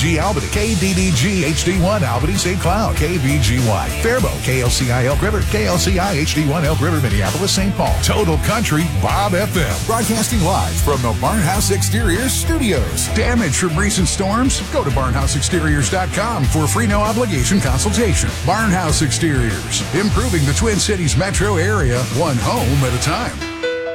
KDDG Albany, KDDG HD1 Albany St. Cloud, KBGY Faribault, KLCI Elk River, KLCI HD1 Elk River Minneapolis St. Paul. Total Country Bob FM. Broadcasting live from the Barnhouse Exteriors studios. Damage from recent storms? Go to barnhouseexteriors.com for a free no obligation consultation. Barnhouse Exteriors, improving the Twin Cities metro area, one home at a time.